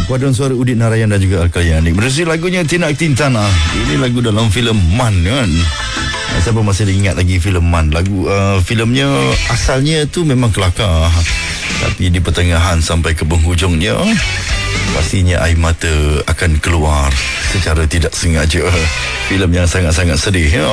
Paduan suara Udit Narayan dan juga Al-Kalyani. Berisi lagunya Tina Tintana. Ini lagu dalam filem Man kan. Siapa masih ingat lagi filem Man? Filmnya asalnya tu memang kelakar, tapi di pertengahan sampai ke penghujungnya pastinya air mata akan keluar secara tidak sengaja. Filem yang sangat-sangat sedih ya.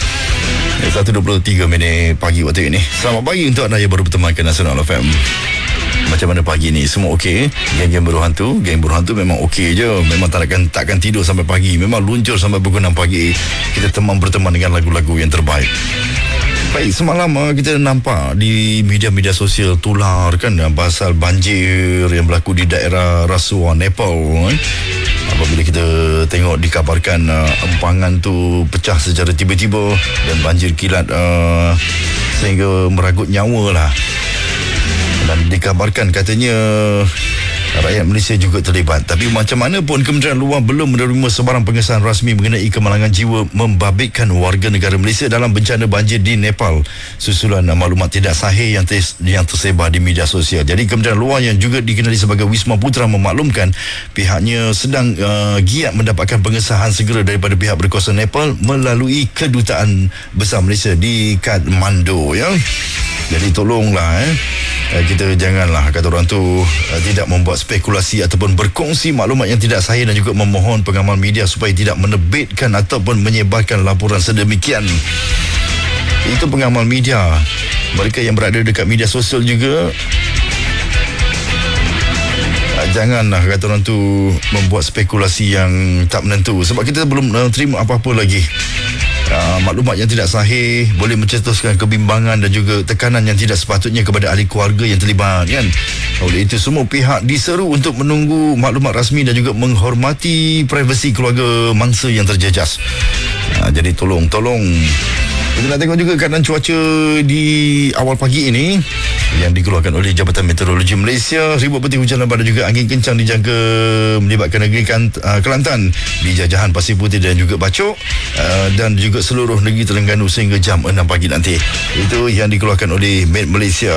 1:23 pagi waktu ini. Selamat pagi untuk anda yang baru bertemankan Nasional FM. Macam mana pagi ni? Semua okey? Geng-geng berhantu memang okey je. Memang takkan tidur sampai pagi. Memang luncur sampai pukul 6 pagi. Kita berteman dengan lagu-lagu yang terbaik. Baik, semalam kita nampak di media-media sosial tular kan pasal banjir yang berlaku di daerah Rasuah, Nepal. Apabila kita tengok dikabarkan empangan tu pecah secara tiba-tiba dan banjir kilat sehingga meragut nyawa lah. Dan dikabarkan katanya rakyat Malaysia juga terlibat. Tapi macam mana pun Kementerian Luar belum menerima sebarang pengesahan rasmi mengenai kemalangan jiwa membabitkan warga negara Malaysia dalam bencana banjir di Nepal susulan maklumat tidak sahih yang tersebar di media sosial. Jadi Kementerian Luar yang juga dikenali sebagai Wisma Putra memaklumkan pihaknya sedang giat mendapatkan pengesahan segera daripada pihak berkuasa Nepal melalui Kedutaan Besar Malaysia di Kathmandu ya. Jadi tolonglah kita janganlah kata orang tu tidak membuat spekulasi ataupun berkongsi maklumat yang tidak sahih dan juga memohon pengamal media supaya tidak menerbitkan ataupun menyebarkan laporan sedemikian. Itu pengamal media. Mereka yang berada dekat media sosial juga janganlah kata orang tu membuat spekulasi yang tak menentu, sebab kita belum terima apa-apa lagi. Maklumat yang tidak sahih boleh mencetuskan kebimbangan dan juga tekanan yang tidak sepatutnya kepada ahli keluarga yang terlibat kan. Oleh itu semua pihak diseru untuk menunggu maklumat rasmi dan juga menghormati privasi keluarga mangsa yang terjejas. Jadi tolong kita nak tengok juga keadaan cuaca di awal pagi ini yang dikeluarkan oleh Jabatan Meteorologi Malaysia. Ribut peti hujan lebat dan juga angin kencang dijangka melibatkan negeri Kelantan, di Jajahan, Pasir Putih dan juga Bacok dan juga seluruh negeri Terengganu sehingga jam 6 pagi nanti. Itu yang dikeluarkan oleh Met Malaysia.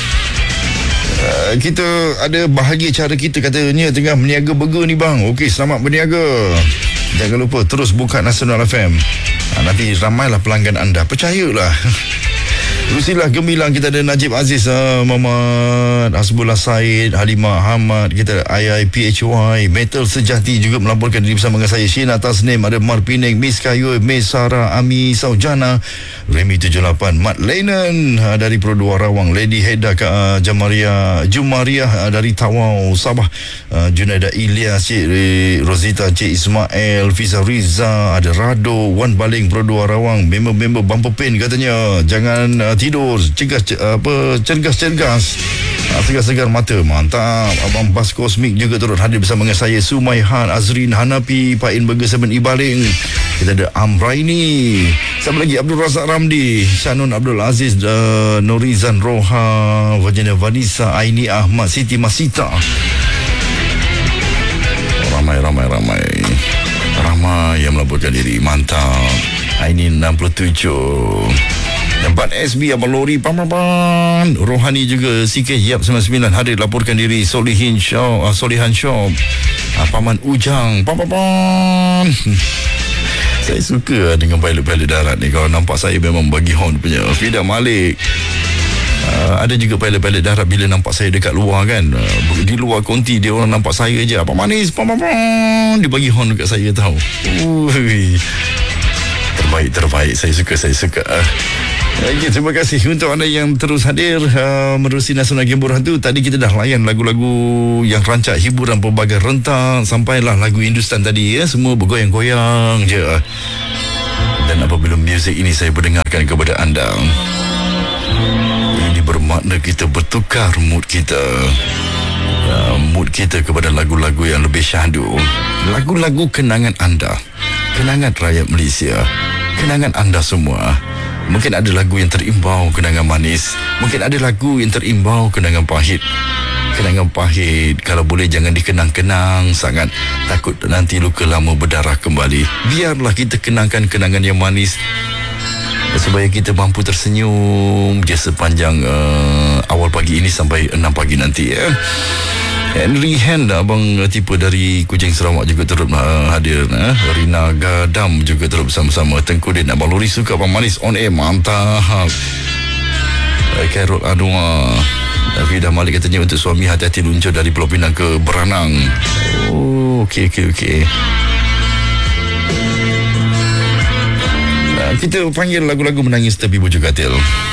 Kita ada bahagia cara kita katanya tengah berniaga burger ni bang. Okey, selamat berniaga. Jangan lupa terus buka Nasional FM. Nanti ramailah pelanggan anda. Percayalah. Rusilah gemilang. Kita ada Najib Aziz, Muhammad Hasbullah Said, Halimah Ahmad, kita ada IIPHY, Metal Sejati juga melaporkan diri bersama dengan saya, Sheena Tasnim, ada Mar Pining, Miss Kayu, Miss Sarah, Ami Saujana, Remy 78, Mat Lennon dari Pro 2 Rawang, Lady Heda Jumariah dari Tawau Sabah, Junaida Ilyas, Cik Rosita, Cik Ismail, Fiza Riza, ada Rado, Wan Baling Pro 2 Rawang, member Bumper Pain katanya jangan tidur, cergas, segar-segar mata. Mantap. Abang Bas Kosmik juga turut hadir bersama dengan saya, Sumaihan, Azrin Hanapi, Pak In Burger 7 Ibaling. Kita ada Amraini, siapa lagi, Abdul Razak Ramdi, Shanun Abdul Aziz, Norizan Roha, Virginia Vanessa, Aini Ahmad, Siti Masita. Ramai yang melaporkan diri. Mantap. Aini 67. Tempat SB Abang Lori Pamapan, Rohani juga CK Yap 99 hadir laporkan diri, Solihan Shaw, Paman Ujang Pamapan. Saya suka dengan pilot-pilot darat ni. Kalau nampak saya memang bagi horn punya. Fida Malik. Ada juga pilot-pilot darat bila nampak saya dekat luar kan, di luar konti dia orang nampak saya je, apa manis Pamapan, dia bagi horn dekat saya tahu. Terbaik. Saya suka. Okay, terima kasih untuk anda yang terus hadir menerusi Nasional Game Berhantu. Tadi kita dah layan lagu-lagu yang rancak hiburan pelbagai rentak, sampailah lagu Hindustan tadi ya, semua bergoyang-goyang je. Dan apabila muzik ini saya berdengarkan kepada anda, ini bermakna kita bertukar mood kita kepada lagu-lagu yang lebih syahdu, lagu-lagu kenangan anda, kenangan rakyat Malaysia, kenangan anda semua. Mungkin ada lagu yang terimbau kenangan manis, mungkin ada lagu yang terimbau kenangan pahit. Kenangan pahit kalau boleh jangan dikenang-kenang sangat, takut nanti luka lama berdarah kembali. Biarlah kita kenangkan kenangan yang manis supaya kita mampu tersenyum je sepanjang awal pagi ini sampai 6 pagi nanti ya. Henry Hand, abang tipe dari Kuching Sarawak juga turut hadir. Rina Gadam juga turut bersama-sama. Tengku Din, abang Lori suka abang manis on air, mantap. Carol Anwar, Fidah Malik katanya untuk suami hati-hati luncur dari Pulau Pinang ke Beranang. Oh, okey. Kita panggil lagu-lagu menangis tepi bujur katil.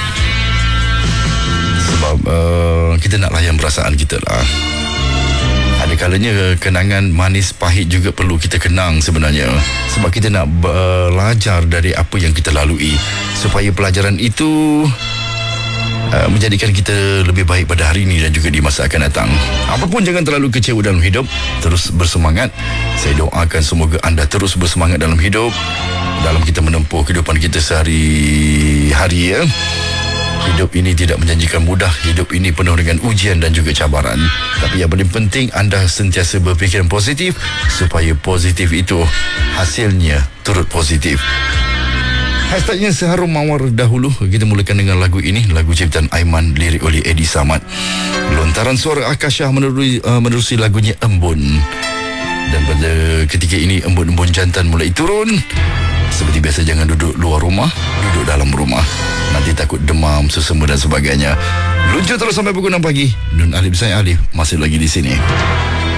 Sebab kita nak layan perasaan kita lah. Ada kalanya kenangan manis pahit juga perlu kita kenang sebenarnya. Sebab kita nak belajar dari apa yang kita lalui, supaya pelajaran itu menjadikan kita lebih baik pada hari ini dan juga di masa akan datang. Apapun, jangan terlalu kecewa dalam hidup. Terus bersemangat. Saya doakan semoga anda terus bersemangat dalam hidup, dalam kita menempuh kehidupan kita sehari-hari, ya. Hidup ini tidak menjanjikan mudah. Hidup ini penuh dengan ujian dan juga cabaran. Tapi yang paling penting, anda sentiasa berfikiran positif, supaya positif itu hasilnya turut positif. Hashtagnya seharum mawar dahulu. Kita mulakan dengan lagu ini, lagu ciptaan Aiman, lirik oleh Eddie Samad. Lontaran suara Akasha menerusi lagunya Embun. Dan pada ketika ini embun-embun jantan mulai turun. Seperti biasa, jangan duduk luar rumah, duduk dalam rumah. Nanti takut demam, sesama dan sebagainya. Luncur terus sampai pukul 6 pagi. Nun Alif, saya Alif, masih lagi di sini.